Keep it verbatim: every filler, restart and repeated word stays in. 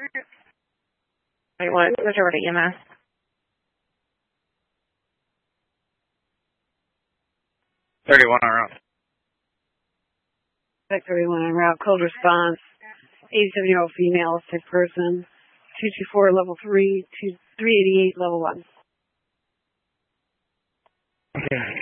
Wait, what? Switch over to E M S. thirty-one on route. thirty-one on route. Cold response. eighty-seven-year-old female, sick person. two two four, level three. three eighty-eight, level one. Okay.